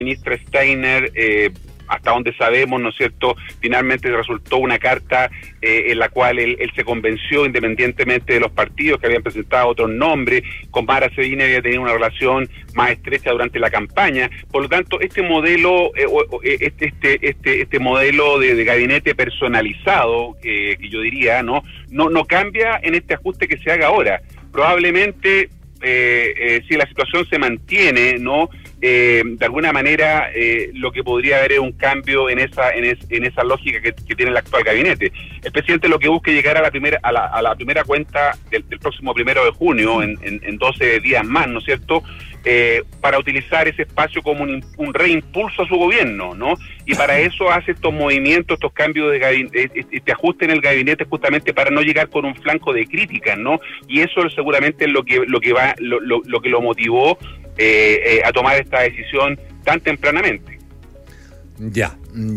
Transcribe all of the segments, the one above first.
ministra Steiner, hasta donde sabemos, ¿no es cierto?, finalmente resultó una carta en la cual él se convenció, independientemente de los partidos que habían presentado otros nombres. Con Mara Sevilla había tenido una relación más estrecha durante la campaña. Por lo tanto, este modelo este modelo de gabinete personalizado, que yo diría, no cambia en este ajuste que se haga ahora. Probablemente, si la situación se mantiene, de alguna manera lo que podría haber es un cambio en esa lógica que tiene el actual gabinete. El presidente lo que busca es llegar a la primera cuenta del próximo 1 de junio, en 12 días más, ¿no es cierto?, para utilizar ese espacio como un reimpulso a su gobierno, ¿no? Y para eso hace estos movimientos, estos cambios de gabinete, este ajuste en el gabinete, justamente para no llegar con un flanco de críticas, ¿no? Y eso seguramente es lo que lo motivó a tomar esta decisión tan tempranamente. Ya.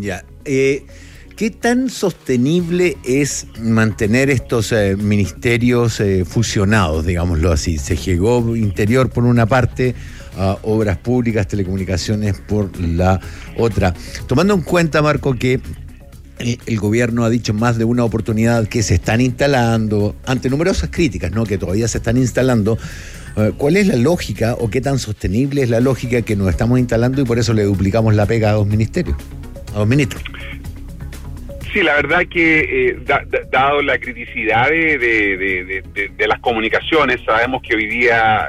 ¿Qué tan sostenible es mantener estos ministerios fusionados, digámoslo así? Se llegó Interior por una parte, Obras Públicas, Telecomunicaciones por la otra. Tomando en cuenta, Marco, que el gobierno ha dicho en más de una oportunidad que se están instalando, ante numerosas críticas, ¿no?, que todavía se están instalando, ¿cuál es la lógica o qué tan sostenible es la lógica que nos estamos instalando y por eso le duplicamos la pega a 2 ministerios, a 2 ministros? Sí, la verdad que dado la criticidad de las comunicaciones, sabemos que hoy día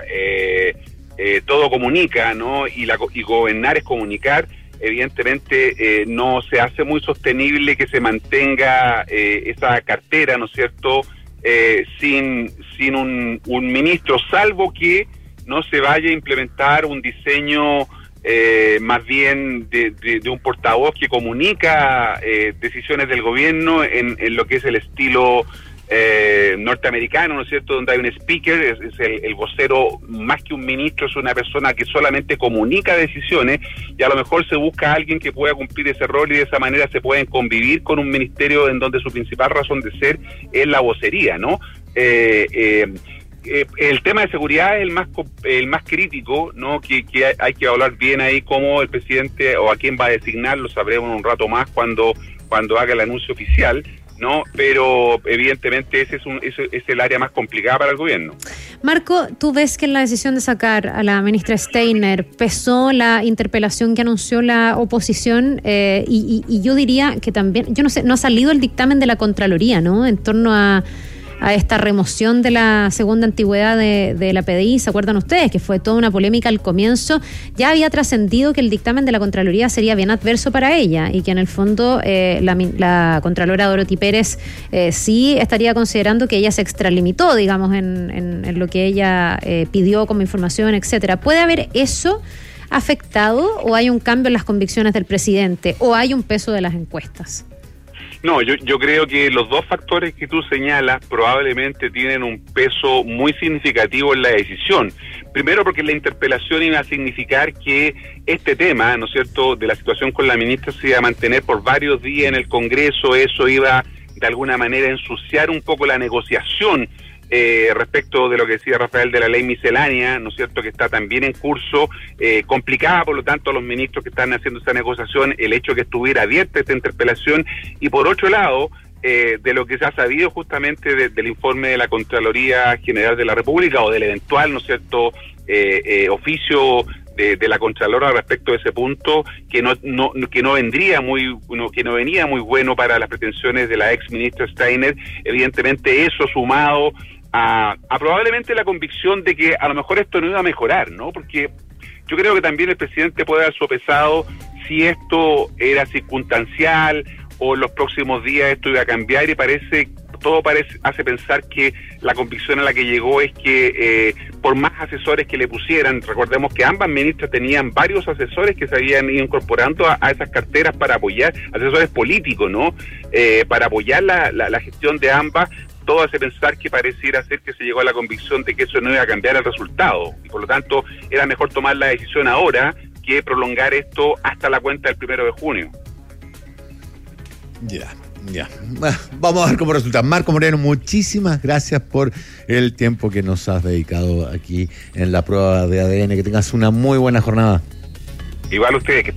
todo comunica, ¿no? Y gobernar es comunicar. Evidentemente no se hace muy sostenible que se mantenga esa cartera, ¿no es cierto?, sin un ministro, salvo que no se vaya a implementar un diseño más bien de un portavoz que comunica decisiones del gobierno en lo que es el estilo norteamericano, ¿no es cierto?, donde hay un speaker, es el vocero. Más que un ministro, es una persona que solamente comunica decisiones, y a lo mejor se busca a alguien que pueda cumplir ese rol, y de esa manera se pueden convivir con un ministerio en donde su principal razón de ser es la vocería, ¿no? El tema de seguridad es el más crítico, ¿no?, que hay que hablar bien ahí cómo el presidente o a quién va a designar. Lo sabremos un rato más cuando haga el anuncio oficial, ¿no? Pero evidentemente ese es el área más complicada para el gobierno. Marco, ¿tú ves que en la decisión de sacar a la ministra Steiner pesó la interpelación que anunció la oposición? Y yo diría que también, yo no sé, no ha salido el dictamen de la Contraloría, ¿no?, en torno a esta remoción de la segunda antigüedad de la PDI. ¿Se acuerdan ustedes que fue toda una polémica al comienzo? Ya había trascendido que el dictamen de la Contraloría sería bien adverso para ella, y que en el fondo la Contralora Dorothy Pérez sí estaría considerando que ella se extralimitó, digamos, en lo que ella pidió como información, etcétera. ¿Puede haber eso afectado, o hay un cambio en las convicciones del presidente, o hay un peso de las encuestas? No, yo creo que los dos factores que tú señalas probablemente tienen un peso muy significativo en la decisión. Primero, porque la interpelación iba a significar que este tema, ¿no es cierto?, de la situación con la ministra se iba a mantener por varios días en el Congreso. Eso iba de alguna manera a ensuciar un poco la negociación respecto de lo que decía Rafael de la ley miscelánea, ¿no es cierto?, que está también en curso, complicada por lo tanto a los ministros que están haciendo esta negociación el hecho de que estuviera abierta esta interpelación. Y por otro lado, de lo que se ha sabido justamente del informe de la Contraloría General de la República, o del eventual, ¿no es cierto?, oficio de la Contralora respecto de ese punto, que no venía muy bueno para las pretensiones de la ex ministra Steiner. Evidentemente eso sumado a probablemente la convicción de que a lo mejor esto no iba a mejorar, ¿no? Porque yo creo que también el presidente puede haber sopesado si esto era circunstancial o en los próximos días esto iba a cambiar, y hace pensar que la convicción a la que llegó es que por más asesores que le pusieran, recordemos que ambas ministras tenían varios asesores que se habían ido incorporando a esas carteras para apoyar, asesores políticos, ¿no? Para apoyar la gestión de ambas. Todo hace pensar que pareciera ser que se llegó a la convicción de que eso no iba a cambiar el resultado, y por lo tanto era mejor tomar la decisión ahora que prolongar esto hasta la cuenta del 1 de junio. Ya. Vamos a ver cómo resulta. Marco Moreno, muchísimas gracias por el tiempo que nos has dedicado aquí en la prueba de ADN. Que tengas una muy buena jornada. Igual ustedes, que